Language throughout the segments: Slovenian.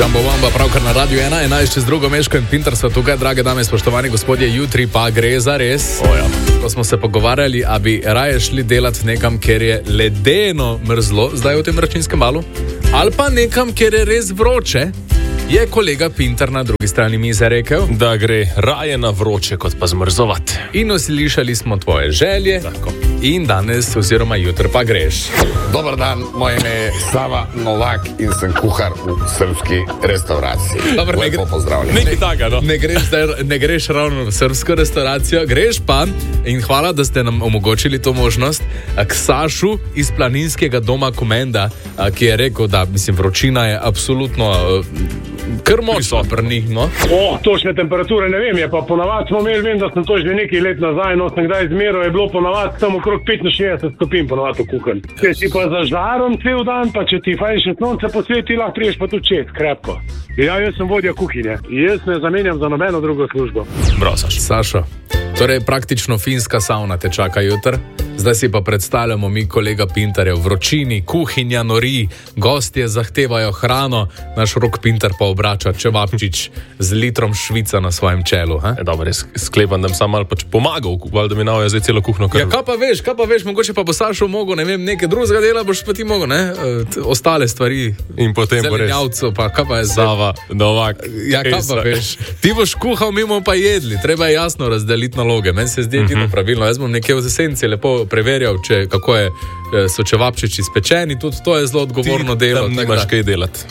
Jumbo Wamba, pravkar na Radio 1, 11 čez drugo, Meško in Pintar so tukaj, drage dame, spoštovani gospodje, jutri pa gre za res. Ko smo se pogovarjali, a bi raje šli delati nekam, kjer je ledeno mrzlo, zdaj v tem vročinskem valu, ali pa nekam, kjer je res vroče, je kolega Pintar na drugi strani mize rekel, da gre raje na vroče, kot pa zmrzovati. In uslišali smo tvoje želje. Tako. In danes oziroma jutri pa greš. Dobar dan, moje ime je Sava Novak in sem kuhar v srpski restauraciji. Dobar, lepo pozdravljam. Nekaj taka, no? Ne greš ravno v srpsko restauracijo, greš pa, in hvala, da ste nam omogočili to možnost, k Sašu iz planinskega doma Komenda, ki je rekel, da vročina je absolutno kar močno pri njih, no? Točne temperature ne vem, je pa ponavadi smo imeli, vem, da sem to že nekaj let nazaj, no sem kdaj izmeral, je bilo ponavadi tam okrog 65 stopinj ponavadi v kuhanj. Če si pa za žarom cel dan, pa če ti fajn še sonce posveti, lahko priješ pa tudi čez, krepko. Ja, jaz sem vodja kuhinje. Jaz ne zamenjam za nobeno drugo službo. Bravo, Saša. Sašo, torej praktično finska sauna te čaka jutr. Zdaj si pa predstavljamo mi kolega Pintarja v vročini, kuhinja nori, gostje zahtevajo hrano, naš Rok Pintar pa obrača čevapčič z litrom švica na svojem čelu. Dobro, res sklepam, da bi sam malo pomagal, da mi navaja zdaj celo kuhno krv. Ja, kaj pa veš, mogoče pa bo Sašo mogel, ne vem, nekaj drugega dela boš pa ti mogel, ne? Ostale stvari. In potem bo res. Zelenjavcu, pa kaj pa je Sava Novak. Ja, kaj pa veš. Ti boš kuhal, mi bomo pa jedli. Treba je jasno razdeliti naloge. Meni se zdi edino pravilno. Jaz bom nekje v esenci lepo preverjal, kako so čevapčiči spečeni, tudi to je zelo odgovorno delo. Ti tam nimaš kaj delati.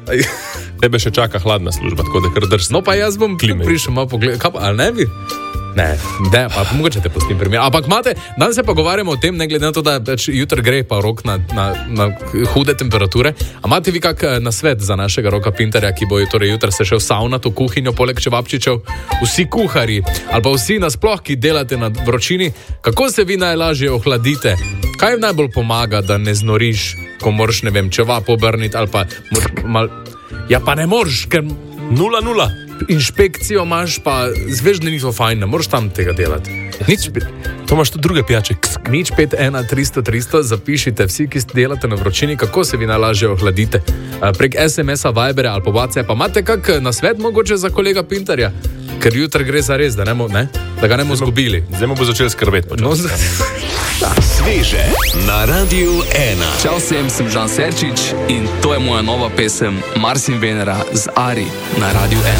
Tebe še čaka hladna služba, tako da kar drž. No pa jaz bom prišel malo pogledati. Kaj pa, ali ne bi? Ne, pa mogoče te pustim primer. Ampak danes se pogovarjamo o tem, ne glede na to, da jutr gre pa Rok na hude temperature. A imate vi kak nasvet za našega Roka Pintarja, ki bo torej jutr se šel saunat v kuhinjo poleg čevapčičev? Vsi kuharji, ali pa vsi nasploh, ki delate na vročini, kako se vi najlažje ohladite? Kaj najbolj pomaga, da ne znoriš, ko moraš, ne vem, čevap obrniti ali pa ja pa ne moreš, ker 0-0. Inšpekcijo imaš, pa zveš, da ni to fajn, ne moraš tam tega delati. To imaš tudi druge pijače. Nič 51300, zapišite vsi, ki delate na vročini, kako se vi najlažje ohladite. Prek SMS-a, Vibera ali po WhatsApp-a. Imate kak nasvet mogoče za kolega Pintarja? Ker jutri gre za res, da ga ne bomo zgubili. Zdaj mu bo začel skrbeti. Sveže na Radio 1. Čau vsem, sem Žan Serčič in to je moja nova pesem Mars in Venera z Ari na Radio 1.